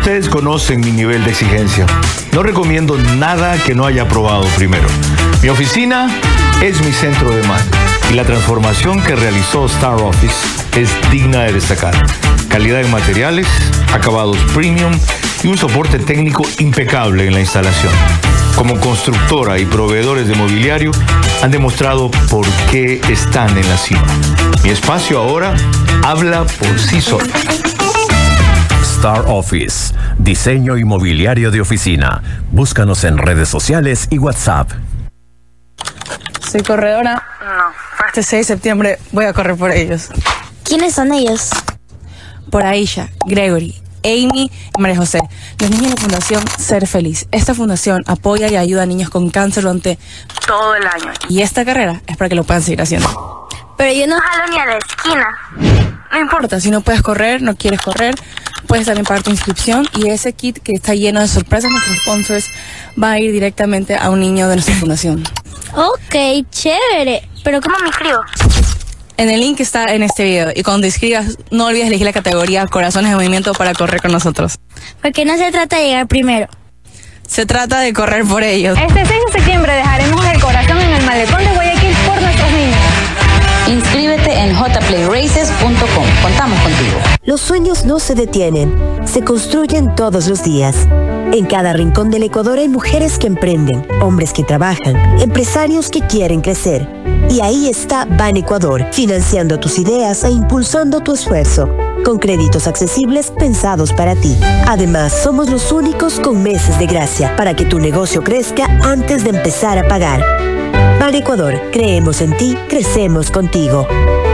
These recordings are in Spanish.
Ustedes conocen mi nivel de exigencia. No recomiendo nada que no haya probado primero. Mi oficina es mi centro de mando y la transformación que realizó Star Office es digna de destacar. Calidad en materiales, acabados premium y un soporte técnico impecable en la instalación. Como constructora y proveedores de mobiliario han demostrado por qué están en la cima. Mi espacio ahora habla por sí solo. Star Office, diseño inmobiliario de oficina. Búscanos en redes sociales y WhatsApp. Soy corredora. No. Este 6 de septiembre voy a correr por ellos. ¿Quiénes son ellos? Por Aisha, Gregory, Amy y María José, los niños de la Fundación Ser Feliz. Esta fundación apoya y ayuda a niños con cáncer durante todo el año. Y esta carrera es para que lo puedan seguir haciendo. Pero yo no jalo ni a la esquina. No importa, si no puedes correr, no quieres correr, puedes también pagar tu inscripción y ese kit que está lleno de sorpresas, nuestros sponsors, va a ir directamente a un niño de nuestra fundación. Ok, chévere. ¿Pero cómo me inscribo? En el link que está en este video y cuando te inscribas, no olvides elegir la categoría Corazones de Movimiento para correr con nosotros. Porque no se trata de llegar primero. Se trata de correr por ellos. Este 6 de septiembre dejaremos el corazón en el malecón de Guayaquil por nuestros niños. Inscríbete en jplayraces.com. Contamos contigo. Los sueños no se detienen, se construyen todos los días. En cada rincón del Ecuador hay mujeres que emprenden, hombres que trabajan, empresarios que quieren crecer. Y ahí está Ban Ecuador, financiando tus ideas e impulsando tu esfuerzo, con créditos accesibles pensados para ti. Además, somos los únicos con meses de gracia para que tu negocio crezca antes de empezar a pagar. Ban Ecuador, creemos en ti, crecemos contigo.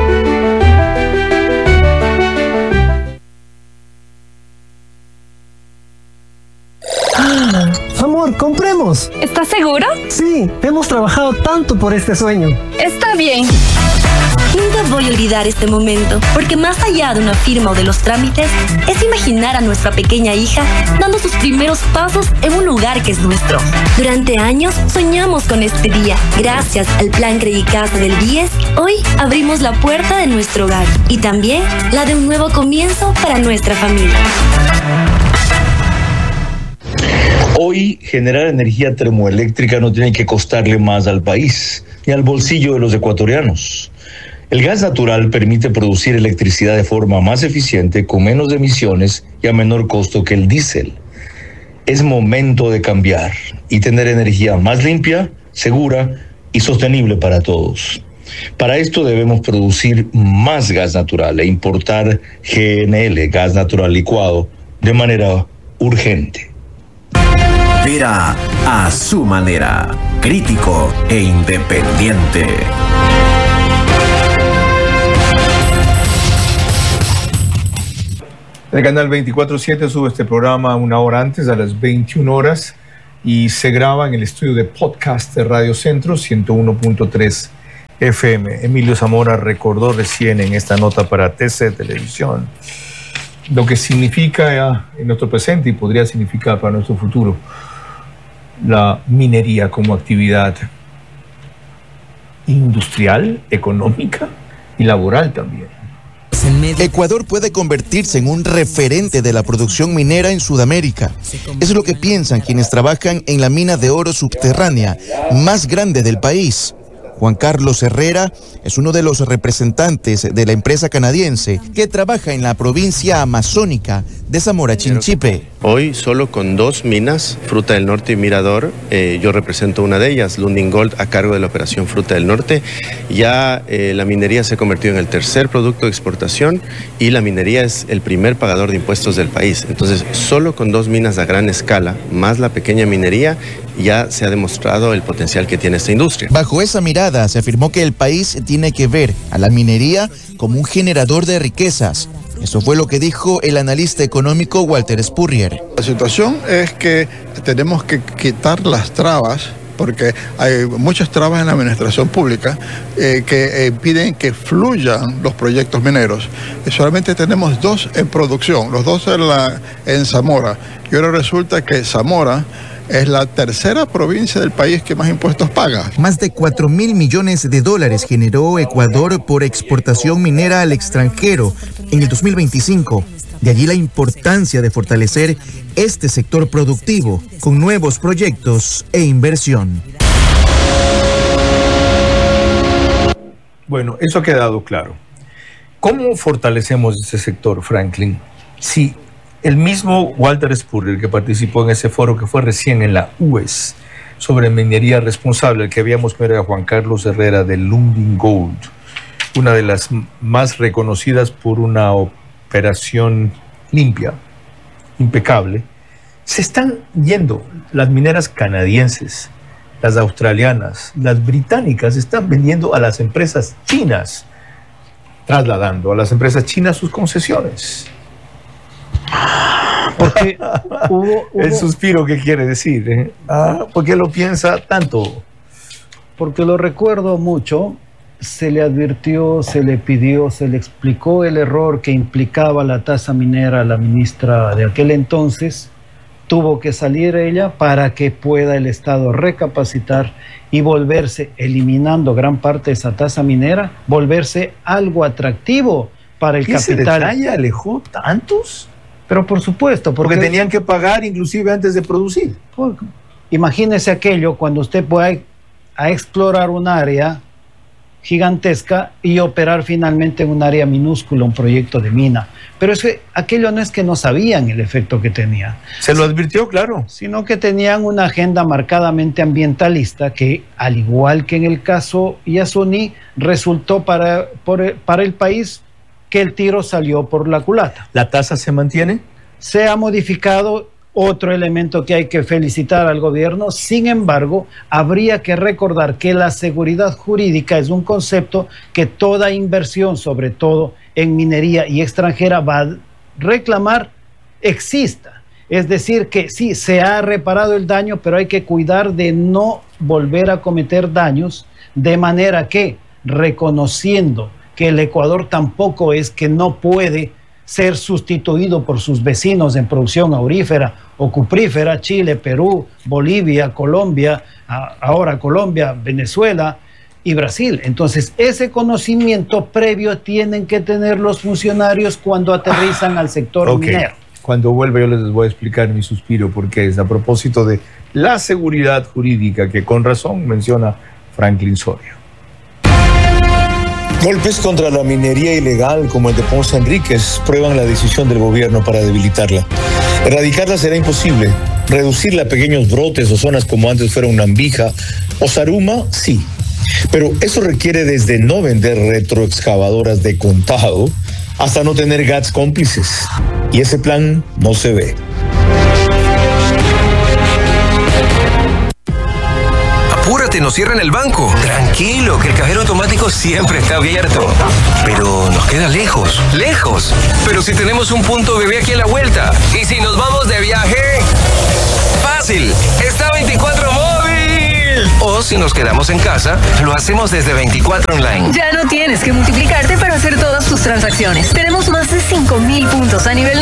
Amor, compremos. ¿Estás seguro? Sí, hemos trabajado tanto por este sueño. Está bien. Nunca voy a olvidar este momento, porque más allá de una firma o de los trámites, es imaginar a nuestra pequeña hija dando sus primeros pasos en un lugar que es nuestro. Durante años soñamos con este día. Gracias al Plan Credicasa del BIES, hoy abrimos la puerta de nuestro hogar y también la de un nuevo comienzo para nuestra familia. Hoy, generar energía termoeléctrica no tiene que costarle más al país ni al bolsillo de los ecuatorianos. El gas natural permite producir electricidad de forma más eficiente, con menos emisiones y a menor costo que el diésel. Es momento de cambiar y tener energía más limpia, segura y sostenible para todos. Para esto debemos producir más gas natural e importar GNL, gas natural licuado, de manera urgente. Vera a su manera, crítico e independiente. El canal 24/7 sube este programa una hora antes, a las 21 horas, y se graba en el estudio de podcast de Radio Centro 101.3 FM. Emilio Zamora recordó recién en esta nota para TC Televisión lo que significa en nuestro presente y podría significar para nuestro futuro la minería como actividad industrial, económica y laboral también. Ecuador puede convertirse en un referente de la producción minera en Sudamérica. Eso es lo que piensan quienes trabajan en la mina de oro subterránea más grande del país. Juan Carlos Herrera es uno de los representantes de la empresa canadiense que trabaja en la provincia amazónica de Zamora Chinchipe. Hoy solo con 2 minas, Fruta del Norte y Mirador, yo represento una de ellas, Lundin Gold, a cargo de la operación Fruta del Norte. Ya la minería se ha convertido en el tercer producto de exportación y la minería es el primer pagador de impuestos del país. Entonces, solo con 2 minas a gran escala, más la pequeña minería, ya se ha demostrado el potencial que tiene esta industria. Bajo esa mirada, se afirmó que el país tiene que ver a la minería como un generador de riquezas. Eso fue lo que dijo el analista económico Walter Spurrier. La situación es que tenemos que quitar las trabas, porque hay muchas trabas en la administración pública que impiden que fluyan los proyectos mineros. Y solamente tenemos 2 en producción, los 2 en Zamora. Y ahora resulta que Zamora es la tercera provincia del país que más impuestos paga. Más de $4.000 millones generó Ecuador por exportación minera al extranjero en el 2025. De allí la importancia de fortalecer este sector productivo con nuevos proyectos e inversión. Bueno, eso ha quedado claro. ¿Cómo fortalecemos ese sector, Franklin? Si el mismo Walter Spurrier, que participó en ese foro que fue recién en la UES sobre minería responsable, el que habíamos visto a Juan Carlos Herrera de Lundin Gold, una de las más reconocidas por una operación limpia, impecable, se están yendo las mineras canadienses, las australianas, las británicas, están vendiendo a las empresas chinas, trasladando a las empresas chinas sus concesiones. Porque hubo el suspiro, ¿qué quiere decir? ¿Por qué lo piensa tanto? Porque lo recuerdo mucho. Se le advirtió, se le pidió, se le explicó el error que implicaba la tasa minera a la ministra de aquel entonces. Tuvo que salir ella para que pueda el Estado recapacitar y volverse, eliminando gran parte de esa tasa minera, volverse algo atractivo para el capital. ¿Ese detalle alejó tantos? Pero por supuesto. Porque tenían que pagar inclusive antes de producir. Imagínese aquello cuando usted pueda a explorar un área gigantesca y operar finalmente en un área minúscula, un proyecto de mina. Pero aquello no es que no sabían el efecto que tenía. Se lo advirtió, claro. Sino que tenían una agenda marcadamente ambientalista que, al igual que en el caso Yasuní, resultó para el país que el tiro salió por la culata. ¿La tasa se mantiene? Se ha modificado. Otro elemento que hay que felicitar al gobierno. Sin embargo, habría que recordar que la seguridad jurídica es un concepto que toda inversión, sobre todo en minería y extranjera, va a reclamar exista. Es decir, que sí, se ha reparado el daño, pero hay que cuidar de no volver a cometer daños, de manera que, reconociendo que el Ecuador tampoco es que no puede ser sustituido por sus vecinos en producción aurífera o cuprífera, Chile, Perú, Bolivia, Colombia, ahora Colombia, Venezuela y Brasil. Entonces, ese conocimiento previo tienen que tener los funcionarios cuando aterrizan al sector minero. Cuando vuelva yo les voy a explicar mi suspiro, porque es a propósito de la seguridad jurídica que con razón menciona Franklin Soria. Golpes contra la minería ilegal como el de Ponce Enríquez prueban la decisión del gobierno para debilitarla. Erradicarla será imposible. Reducirla a pequeños brotes o zonas como antes fuera Unambija o Zaruma, sí. Pero eso requiere desde no vender retroexcavadoras de contado hasta no tener GATS cómplices. Y ese plan no se ve. Apúrate, nos cierran el banco. Tranquilo, que el cajero automático siempre está abierto. Pero nos queda lejos, lejos. Pero si tenemos un punto bebé aquí a la vuelta. ¿Y si nos vamos de viaje? Fácil, está 24 móvil. O si nos quedamos en casa, lo hacemos desde 24 online. Ya no tienes que multiplicarte para hacer todas tus transacciones. Tenemos más de 5,000 puntos a nivel